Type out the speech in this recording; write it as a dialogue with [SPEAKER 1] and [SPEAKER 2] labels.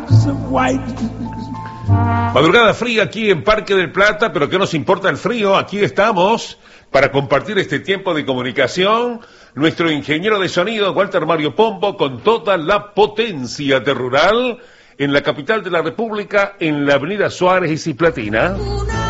[SPEAKER 1] Madrugada fría aquí en Parque del Plata, pero ¿qué nos importa el frío? Aquí estamos para compartir este tiempo de comunicación. Nuestro ingeniero de sonido, Walter Mario Pombo, con toda la potencia de Rural, en la capital de la República, en la avenida Suárez y Ciplatina.